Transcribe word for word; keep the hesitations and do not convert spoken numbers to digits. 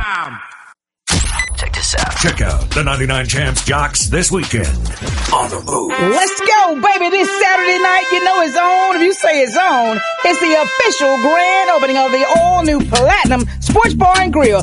Check this out. Check out the ninety-nine Champs Jocks this weekend on the move. Let's go, baby. This Saturday night, you know it's on. If you say it's on, it's the official grand opening of the all-new Platinum Sports Bar and Grill.